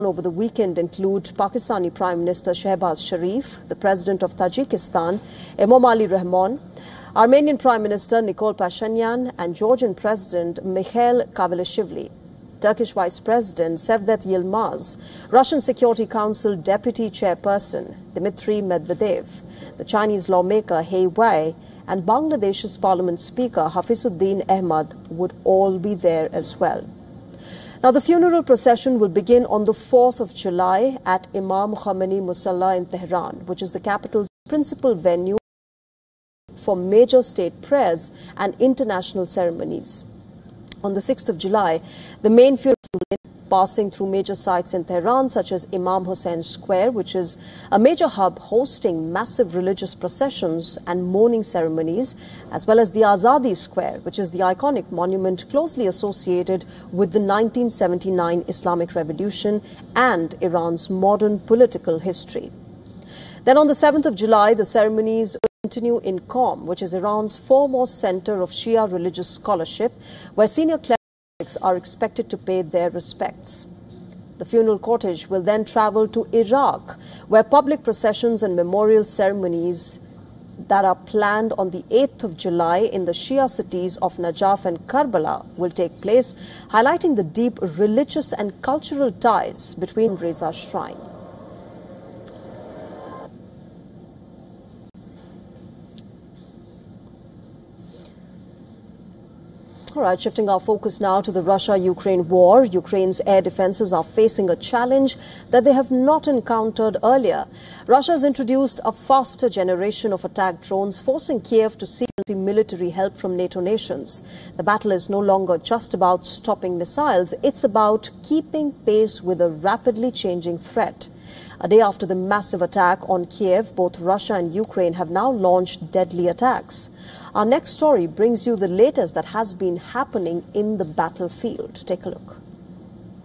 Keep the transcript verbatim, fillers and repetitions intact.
over the weekend include Pakistani Prime Minister Shehbaz Sharif, the President of Tajikistan, Emomali Rahmon, Armenian Prime Minister Nikol Pashinyan, and Georgian President Mikhail Kavalishvili, Turkish Vice President Sevdet Yilmaz, Russian Security Council Deputy Chairperson Dmitry Medvedev, the Chinese lawmaker He Wei, and Bangladesh's Parliament Speaker Hafizuddin Ahmad would all be there as well. Now, the funeral procession will begin on the fourth of July at Imam Khomeini Musalla in Tehran, which is the capital's principal venue for major state prayers and international ceremonies. On the sixth of July, the main funeral will begin, passing through major sites in Tehran, such as Imam Hussein Square, which is a major hub hosting massive religious processions and mourning ceremonies, as well as the Azadi Square, which is the iconic monument closely associated with the nineteen seventy-nine Islamic Revolution and Iran's modern political history. Then on the seventh of July, the ceremonies continue in Qom, which is Iran's foremost center of Shia religious scholarship, where senior clerics are expected to pay their respects. The funeral cortege will then travel to Iraq, where public processions and memorial ceremonies that are planned on the eighth of July in the Shia cities of Najaf and Karbala will take place, highlighting the deep religious and cultural ties between Reza Shrine. All right, shifting our focus now to the Russia-Ukraine war. Ukraine's air defenses are facing a challenge that they have not encountered earlier. Russia has introduced a faster generation of attack drones, forcing Kiev to seek military help from NATO nations. The battle is no longer just about stopping missiles. It's about keeping pace with a rapidly changing threat. A day after the massive attack on Kiev, both Russia and Ukraine have now launched deadly attacks. Our next story brings you the latest that has been happening in the battlefield. Take a look.